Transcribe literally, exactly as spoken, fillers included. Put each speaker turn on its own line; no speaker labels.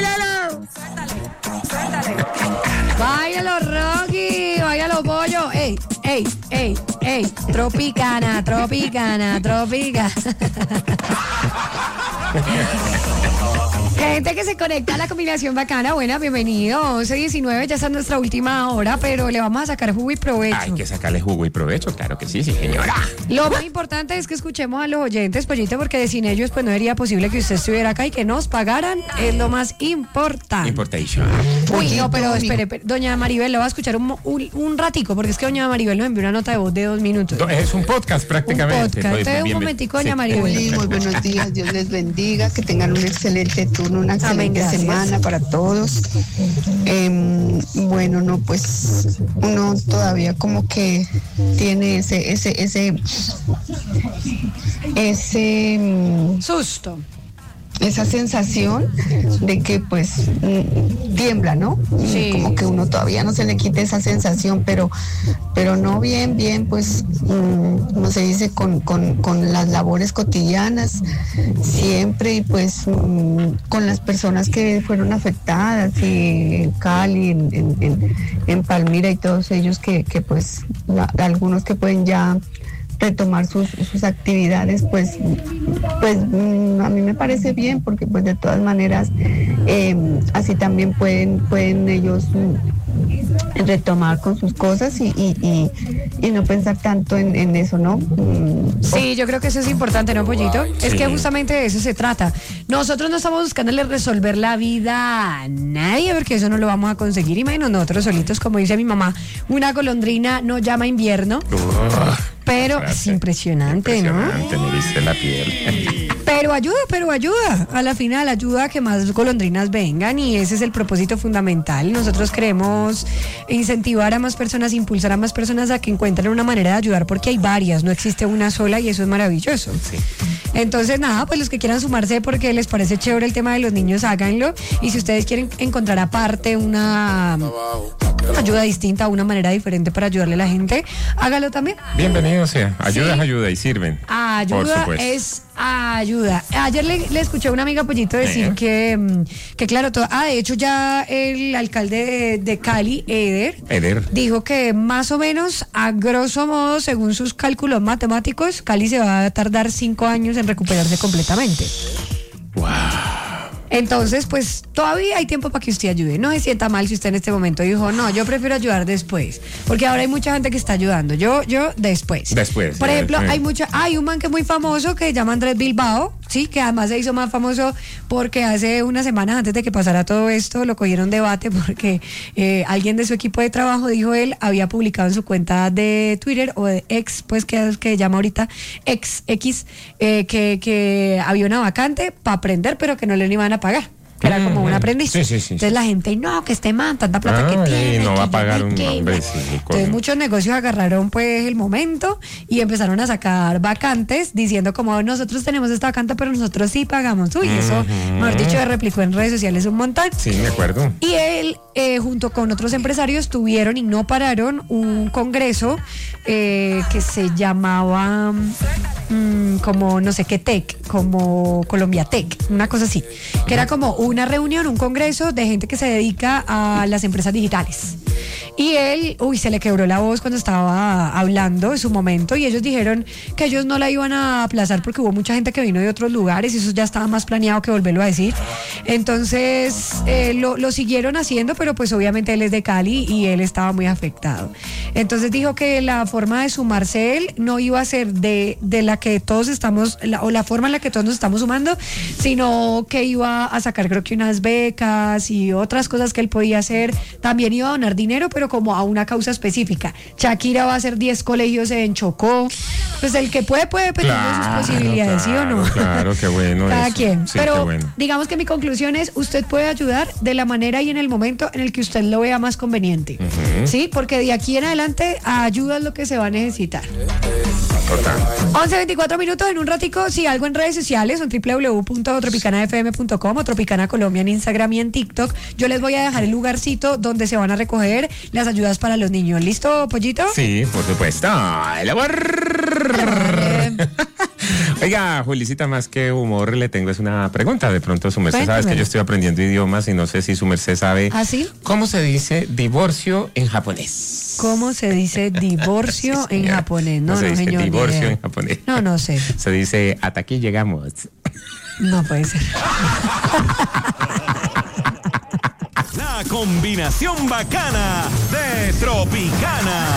¡Báilalo! ¡Báilalo, Rocky! ¡Báilalo, pollo! ¡Ey, ey, ey, ey! Tropicana, tropicana, tropicana. Gente que se conecta a la combinación bacana, buena, bienvenido. once diecinueve, ya está nuestra última hora, pero le vamos a sacar jugo y provecho.
Hay que sacarle jugo y provecho, claro que sí, sí, señora.
Lo más importante es que escuchemos a los oyentes, Pollito, porque sin ellos pues no sería posible que usted estuviera acá y que nos pagaran, es lo más importante.
Importation.
Uy, no, pero espere, espere, doña Maribel, lo va a escuchar un, un, un ratico, porque es que doña Maribel nos envió una nota de voz de dos minutos.
Es un podcast prácticamente.
Un podcast. Entonces, un momentico, doña sí. Maribel.
Muy, muy buenos días, Dios les bendiga, que tengan un excelente turno, una excelente Amén, semana para todos. Eh, bueno, no, pues uno todavía como que tiene ese, ese, ese, ese
susto.
Esa sensación de que pues tiembla, ¿no?
Sí.
Como que uno todavía no se le quita esa sensación, pero pero no bien, bien, pues como se dice, con, con, con las labores cotidianas siempre, y pues con las personas que fueron afectadas, y en Cali, en, en, en, en Palmira, y todos ellos que, que pues la, algunos que pueden ya retomar sus, sus actividades, pues pues a mí me parece bien, porque pues de todas maneras eh, así también pueden pueden ellos retomar con sus cosas y, y, y, y no pensar tanto en, en eso, ¿no?
Sí, yo creo que eso es importante, ¿no, Pollito? Sí. Es que justamente de eso se trata. Nosotros no estamos buscándole resolver la vida a nadie, porque eso no lo vamos a conseguir. Imagínate nosotros solitos, como dice mi mamá, una golondrina no llama invierno. Uh, pero es impresionante,
impresionante,
¿no?
Me dice la piel.
Pero ayuda, pero ayuda. A la final ayuda a que más golondrinas vengan, y ese es el propósito fundamental. Nosotros queremos incentivar a más personas, impulsar a más personas a que encuentren una manera de ayudar, porque hay varias, no existe una sola, y eso es maravilloso. Sí. Entonces, nada, pues los que quieran sumarse porque les parece chévere el tema de los niños, háganlo. Y si ustedes quieren encontrar aparte una, una ayuda distinta, una manera diferente para ayudarle a la gente, hágalo también.
Bienvenido sea. Ayuda es sí. ayuda y sirven.
Ayuda es ayuda. Ayer le, le escuché a una amiga Pollito decir ¿Eh? que, que claro, todo, ah, de hecho ya el alcalde de, de Cali, Eder,
Eder,
dijo que más o menos, a grosso modo, según sus cálculos matemáticos, Cali se va a tardar cinco años en recuperarse completamente.
Wow.
Entonces, pues todavía hay tiempo para que usted ayude. No se sienta mal si usted en este momento dijo, no, yo prefiero ayudar después, porque ahora hay mucha gente que está ayudando. Yo, yo después.
Después.
Por ejemplo,
sí.
hay mucha, hay un man que es muy famoso que se llama Andrés Bilbao, sí, que además se hizo más famoso porque hace unas semanas antes de que pasara todo esto lo cogieron debate porque eh, alguien de su equipo de trabajo, dijo él, había publicado en su cuenta de Twitter o de X, pues que, que llama ahorita X, X, eh, que, que había una vacante para aprender, pero que no le iban a pagar. Era como un aprendiz.
Sí, sí, sí,
Entonces
sí.
la gente, no, que este man, tanta plata
ah,
que tiene.
Y no
que
va a pagar un
que,
hombre.
que,
Sí,
Entonces muchos negocios agarraron pues el momento y empezaron a sacar vacantes diciendo como nosotros tenemos esta vacante, pero nosotros sí pagamos. Uy, uh-huh. Eso, mejor dicho, se replicó en redes sociales un montón.
Sí, me acuerdo.
Y él, eh, junto con otros empresarios, tuvieron y no pararon un congreso eh, que se llamaba mmm, como no sé qué Tech, como Colombia Tech, una cosa así, que era como una reunión, un congreso de gente que se dedica a las empresas digitales. Y él, uy, se le quebró la voz cuando estaba hablando en su momento, y ellos dijeron que ellos no la iban a aplazar porque hubo mucha gente que vino de otros lugares y eso ya estaba más planeado que volverlo a decir. Entonces eh, lo, lo siguieron haciendo, pero pues obviamente él es de Cali y él estaba muy afectado. Entonces dijo que la forma de sumarse él no iba a ser de, de la que todos estamos, la, o la forma en la que todos nos estamos sumando, sino que iba a sacar, creo que unas becas y otras cosas que él podía hacer. También iba a donar dinero, pero como a una causa específica. Shakira va a hacer diez colegios en Chocó. Pues el que puede, puede, dependiendo
claro,
de sus posibilidades,
claro,
¿sí o no?
Claro, qué bueno.
Cada
eso.
quien.
Sí,
pero
bueno.
digamos que mi conclusión es, usted puede ayudar de la manera y en el momento en el que usted lo vea más conveniente. Uh-huh. ¿Sí? Porque de aquí en adelante ayuda es lo que se va a necesitar.
Total.
once veinticuatro minutos, en un ratico, si algo en redes sociales, en doble u doble u doble u punto tropicana f m punto com o Tropicana Colombia en Instagram y en TikTok, yo les voy a dejar el lugarcito donde se van a recoger las ayudas para los niños. ¿Listo, Pollito?
Sí, por supuesto. El amor. Oiga, Julicita, más que humor, le tengo es una pregunta. De pronto su merced sabe que
Cuéntemelo.
yo estoy aprendiendo idiomas y no sé si su merced sabe.
¿Ah, sí?
¿Cómo se dice divorcio en japonés?
¿Cómo se dice divorcio
Sí,
en
señora.
japonés? No,
¿Cómo se
no,
dice
señor. ni
divorcio
idea.
en japonés?
No, no sé.
Se dice hasta aquí llegamos.
No puede ser.
La combinación bacana de Tropicana.